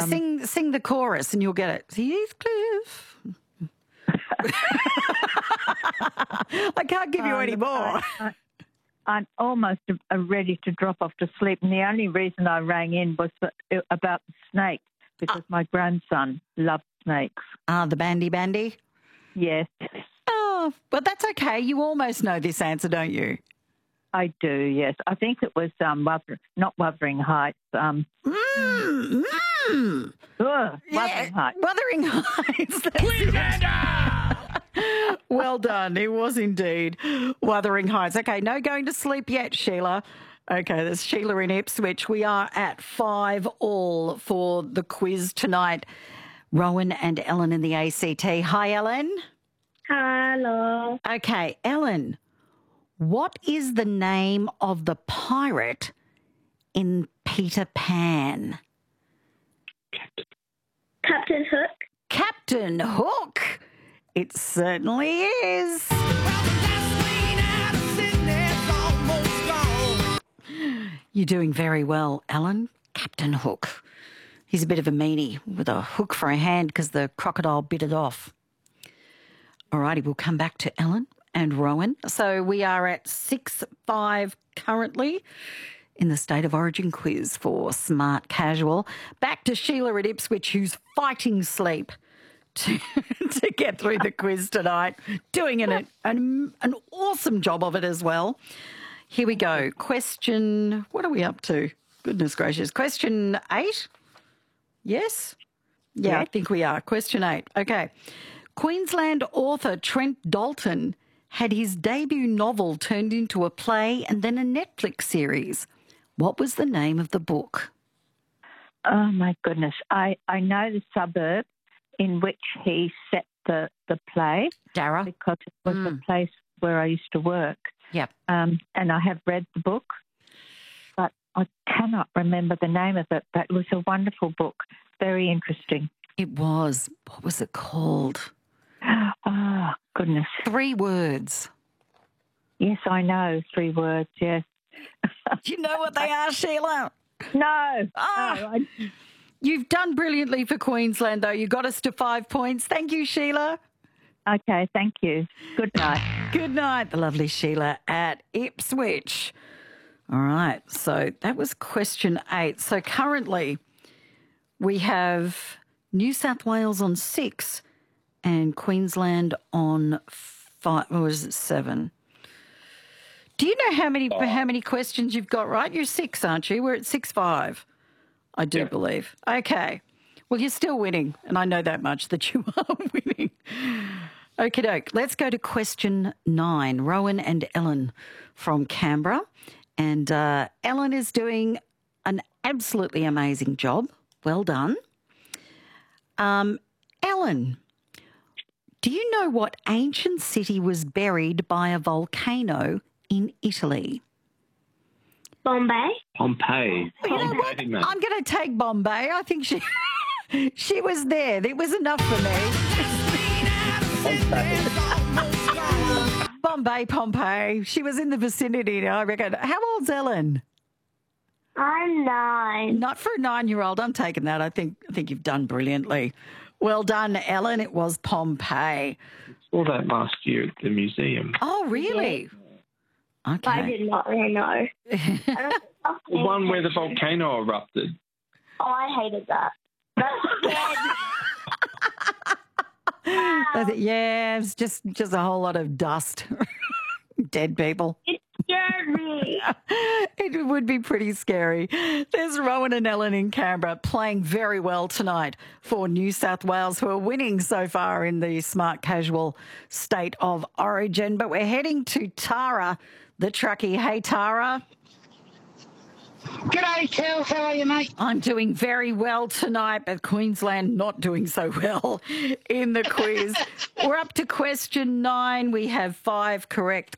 sing the chorus and you'll get it. Heathcliff. I can't give you any more. I'm almost ready to drop off to sleep, and the only reason I rang in was about the snake, because my grandson loves snakes. The bandy? Yes. Oh, but that's okay. You almost know this answer, don't you? I do, yes. I think it was not Wuthering Heights. Wuthering Heights. Wuthering Heights. Well done. It was indeed Wuthering Heights. Okay, no going to sleep yet, Sheila. Okay, there's Sheila in Ipswich. We are at 5-all for the quiz tonight. Rowan and Ellen in the ACT. Hi, Ellen. Hello. Okay, Ellen, what is the name of the pirate in Peter Pan? Captain Hook. Captain Hook. It certainly is. You're doing very well, Ellen. Captain Hook. He's a bit of a meanie with a hook for a hand because the crocodile bit it off. All righty, we'll come back to Ellen and Rowan. So we are at 6-5 currently in the State of Origin quiz for Smart Casual. Back to Sheila at Ipswich, who's fighting sleep to get through the quiz tonight, doing an awesome job of it as well. Here we go. Question, what are we up to? Goodness gracious. Question 8? Yes? Yeah, I think we are. Question 8. Okay. Queensland author Trent Dalton had his debut novel turned into a play and then a Netflix series. What was the name of the book? Oh, my goodness. I know the suburb in which he set the play. Darra. Because it was the place where I used to work. Yep. And I have read the book, but I cannot remember the name of it. But it was a wonderful book, very interesting. It was. What was it called? Oh, goodness. 3 words. Yes, I know. 3 words, yes. Do you know what they are, Sheila? No. Oh, you've done brilliantly for Queensland, though. You got us to 5 points. Thank you, Sheila. Okay, thank you. Good night. Good night, the lovely Sheila at Ipswich. All right, so that was question 8. So currently we have New South Wales on 6 and Queensland on 5. Or was it 7? Do you know how many questions you've got right? You're 6, aren't you? We're at 6-5, I do believe. Okay. Well, you're still winning, and I know that much, that you are winning. Okie doke. Let's go to question 9. Rowan and Ellen from Canberra. And Ellen is doing an absolutely amazing job. Well done. Ellen, do you know what ancient city was buried by a volcano in Italy? Bombay. Pompeii. You know what? I'm going to take Bombay. I think she was there. It was enough for me. Bombay, Pompeii. She was in the vicinity, I reckon. How old's Ellen? I'm 9. Not for a 9-year-old. I'm taking that. I think you've done brilliantly. Well done, Ellen. It was Pompeii. Saw that last year at the museum. Oh, really? Yeah. Okay. I did not really know. The one where the volcano erupted. Oh, I hated that. That scared me. Yeah, it's just a whole lot of dust. Dead people. It scared me. It would be pretty scary. There's Rowan and Ellen in Canberra playing very well tonight for New South Wales, who are winning so far in the Smart Casual State of Origin. But we're heading to Tara, the truckie. Hey, Tara. G'day, Kel. How are you, mate? I'm doing very well tonight, but Queensland not doing so well in the quiz. We're up to question 9. We have 5 correct